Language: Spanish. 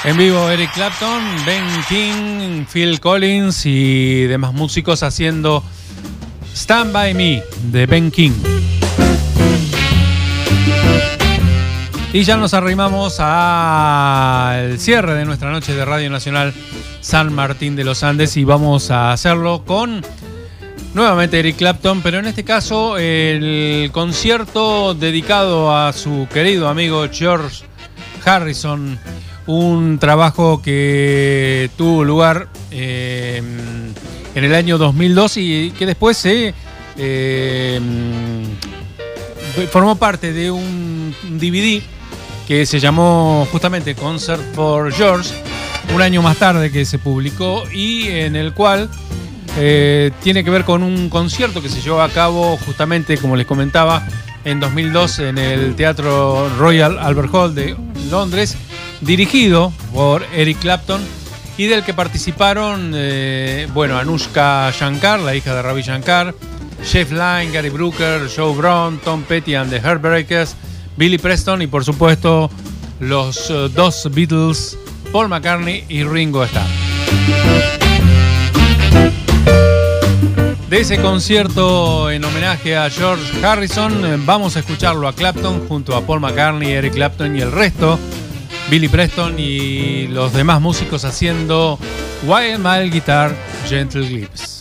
En vivo Eric Clapton, Ben King, Phil Collins y demás músicos haciendo Stand By Me de Ben King. Y ya nos arrimamos al cierre de nuestra noche de Radio Nacional San Martín de los Andes y vamos a hacerlo con nuevamente Eric Clapton, pero en este caso el concierto dedicado a su querido amigo George Harrison, un trabajo que tuvo lugar en el año 2002 y que después se formó parte de un DVD que se llamó justamente Concert for George, un año más tarde que se publicó y en el cual tiene que ver con un concierto que se llevó a cabo justamente, como les comentaba, en 2002 en el Teatro Royal Albert Hall de Londres, dirigido por Eric Clapton y del que participaron Anushka Shankar, la hija de Ravi Shankar, Jeff Lynne, Gary Brooker, Joe Brown, Tom Petty and the Heartbreakers, Billy Preston y por supuesto los dos Beatles, Paul McCartney y Ringo Starr. De ese concierto en homenaje a George Harrison vamos a escucharlo a Clapton junto a Paul McCartney, Eric Clapton y el resto, Billy Preston y los demás músicos haciendo Wild Mile Guitar, Gentle Lips.